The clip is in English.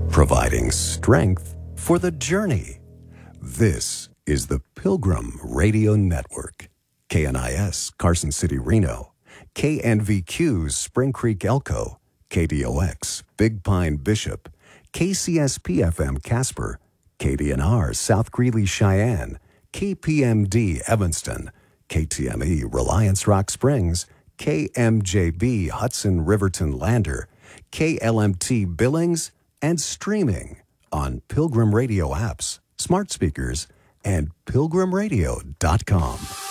providing strength for the journey. This is the Pilgrim Radio Network. KNIS, Carson City, Reno. KNVQ, Spring Creek, Elko. KDOX, Big Pine, Bishop. KCSP-FM, Casper. KDNR, South Greeley, Cheyenne. KPMD, Evanston. KTME, Reliance Rock Springs. KMJB, Hudson, Riverton, Lander. KLMT, Billings, and streaming on Pilgrim Radio apps, smart speakers, and pilgrimradio.com.